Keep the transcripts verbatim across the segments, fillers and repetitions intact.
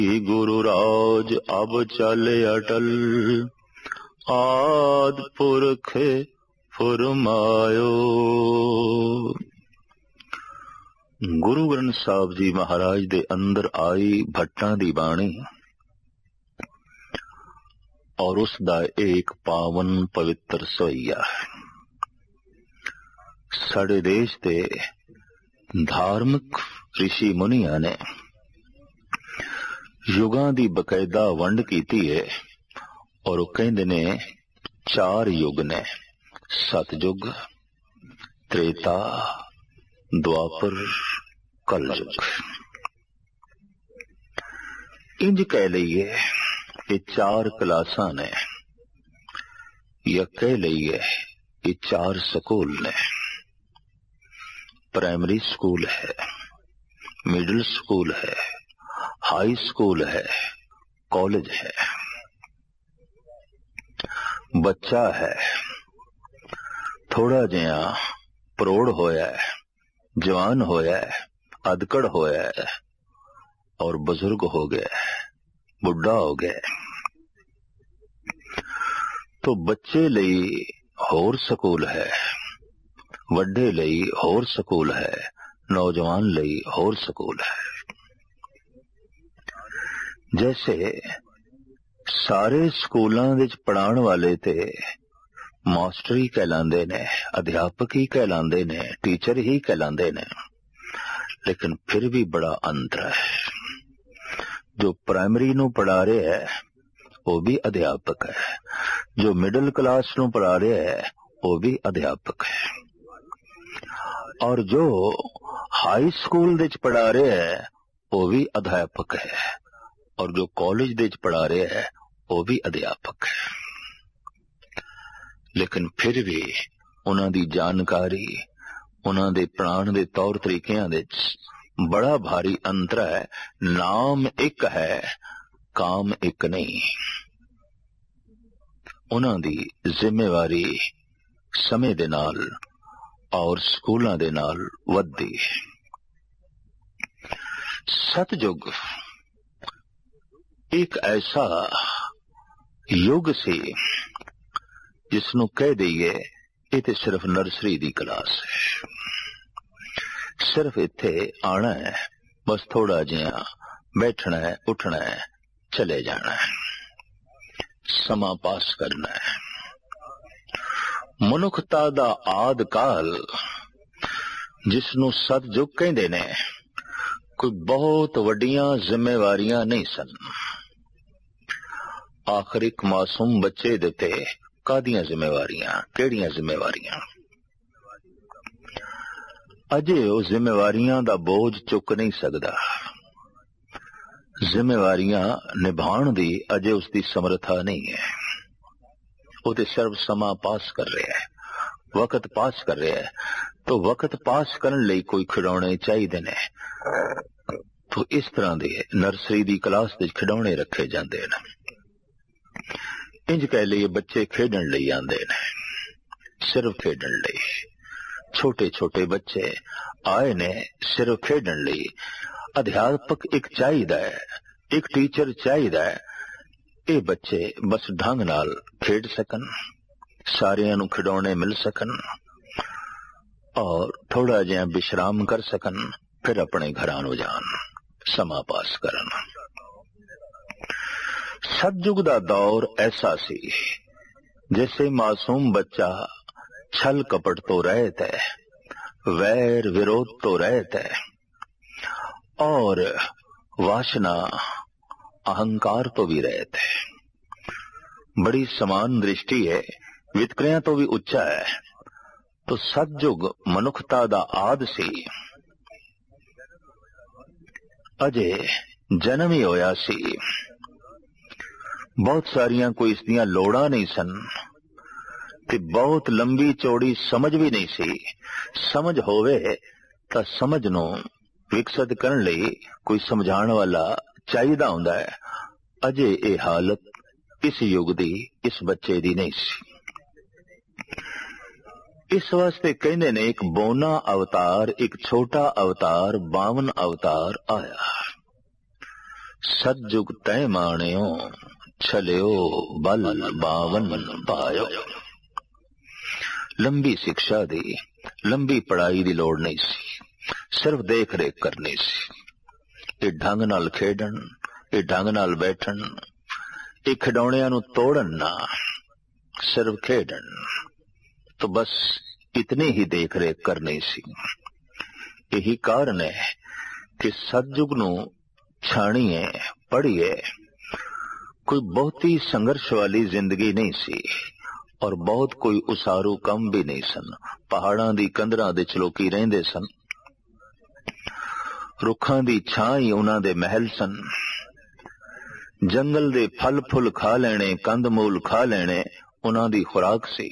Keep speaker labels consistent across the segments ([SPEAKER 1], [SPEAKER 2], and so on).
[SPEAKER 1] गुरु राज अब चल अटल, आद पुरख फुरमायो। गुरु ग्रंथ साहब जी महाराज दे अंदर आई भट्टां दी बाणी और उसदा एक पावन पवित्र सवैया है। साडे देश दे धार्मिक ऋषि मुनिया ने युगां दी बकायदा वंड कीती है और वो कहंदे ने चार युग ने, सतयुग, त्रेता, द्वापर, कलयुग। इंज कह लीए ये चार क्लासां ने या कह लीए ये चार स्कूल ने। प्राइमरी स्कूल है, मिडिल स्कूल है, हाई स्कूल है, कॉलेज है। बच्चा है, थोड़ा जिहा प्रौढ़ होया है, जवान होया है, अधकड़ होया है और बुजुर्ग हो गया है, बुढ़ा हो गया है। तो बच्चे लई होर स्कूल है, वड्डे लई होर स्कूल है, नौजवान लई होर स्कूल है। जैसे सारे स्कूलों विच पढ़ाण वाले ते मास्टर ही कहलांदे ने, अध्यापक ही कहलांदे ने, टीचर ही कहलांदे ने, लेकिन फिर भी बड़ा अंतर है। जो प्राइमरी नू पढ़ा रहे है वो भी अध्यापक है, जो मिडिल क्लास नू पढ़ा रहे है वो भी अध्यापक है, और जो हाई स्कूल विच पढ़ा रहे है वो भी अध्यापक है, और जो कॉलेज विच पढ़ा रहे है वो भी अध्यापक है। लेकिन फिर भी उन्हां दी जानकारी, उन्हां दे पढ़ाण दे तौर तरीकिਆਂ विच बड़ा भारी अंतर है। नाम एक है, काम एक नहीं। उन्हां दी जिम्मेवारी समय दे नाल और स्कूलों दे नाल वधदी है। सतयुग एक ऐसा युग सी जिसनों कह दईए ये तो सिर्फ नर्सरी दी क्लास है। सिर्फ इत्थे आना है, बस थोड़ा जिहा बैठना है, उठना है, चले जाना है, समा पास करना है। मनुखता दा आद काल जिसनों सतयुग कहंदे ने, कोई बहुत वड्डियां जिम्मेवारियां नहीं सन। आखिर एक मासूम बच्चे देते कादियां जिम्मेवारियां, केड़ियां जिम्मेवारियां? अजे वो जिम्मेवारियां दा बोझ चुक नहीं सकदा। जिम्मेवारियां निभाण दी अजे उसकी समर्था नहीं है। वो तो सिर्फ समा पास कर रहा है, वक्त पास कर रहा है। तो वक्त पास करने लई कोई खिडौने चाहिए ने, तो इस तरह दे नर्सरी दी क्लास विच खिडौने रखे जांदे ने। इंज कह लिए बच्चे खेडण लई आंदे ने, सिर्फ खेडण लई। छोटे छोटे बच्चे आए ने सिर्फ खेडण लई। अध्यापक एक चाहिदा है, एक टीचर चाहिदा है। ये बच्चे बस ढंग नाल खेड सकन, सारियां नू खिडौने मिल सकन और थोड़ा जिहा विश्राम कर सकन, फिर अपने घरां नू जान, समा पास करन। सतयुग दा दौर ऐसा सी जैसे मासूम बच्चा छल कपट तो रहता है, वैर विरोध तो रहता है, और वासना अहंकार तो भी रहता है। बड़ी समान दृष्टि है, वितकरियां तो भी उच्चा है। तो सतयुग मनुखता दा आद सी। अजे जन्म ही होया सी, बहुत सारियां कोई इसदियां लोड़ां नहीं सन, ते बहुत लंबी चौड़ी समझ भी नहीं सी। समझ होवे तां समझ नूं विकसित करन लई कोई समझाण वाला चाहिदा हुंदा है। अजे ये हालत इस युग दी, इस बच्चे दी नहीं सी। इस वास्ते कहने ने एक बोना अवतार, एक छोटा अवतार, बावन अवतार आया। सतजुग तय माणियो छलियो बल बावन पायो। लंबी शिक्षा दी लंबी पढ़ाई दी लोड़ नहीं सी, सिर्फ देख रेख करनी सी। ये ढंग नाल खेडन, ये ढंग नाल बैठन, ये खिडौणियां नूं तोड़न ना, सिर्फ खेडन। तो बस इतनी ही देख रेख करनी सी। यही कारण है कि सतजुग नूं छाणीए पढ़िए कोई बहुती संघर्ष वाली जिंदगी नहीं सी और बहुत कोई उसारू कम भी नहीं सन। पहाड़ां दी कंधरां दे चलोकी रहिंदे सन, रुखां दी छां ही उन्हां दे महल सन। जंगल दे फल फुल खा लेने, कंद मूल खा लेने उन्हां दी खुराक सी।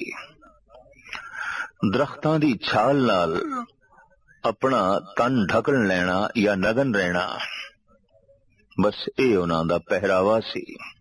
[SPEAKER 1] दरख्तां दी छाल नाल अपना तन ढकण लेना या नगन रहना, बस ये उन्हां दा पहरावा सी।